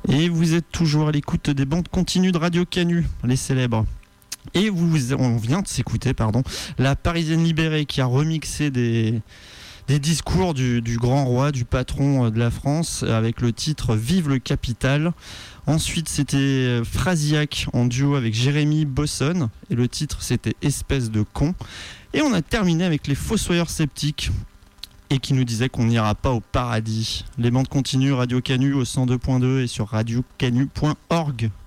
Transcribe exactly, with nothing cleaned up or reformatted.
Et vous êtes toujours à l'écoute des bandes continues de Radio Canu, les célèbres. Et vous, on vient de s'écouter, pardon, la Parisienne Libérée qui a remixé des, des discours du, du grand roi, du patron de la France, avec le titre Vive le Capital. Ensuite, c'était Phrasiac en duo avec Jérémy Bosson, et le titre c'était Espèce de con. Et on a terminé avec les Fossoyeurs Sceptiques, et qui nous disaient qu'on n'ira pas au paradis. Les bandes continues Radio Canu au cent deux point deux et sur radio canu point org.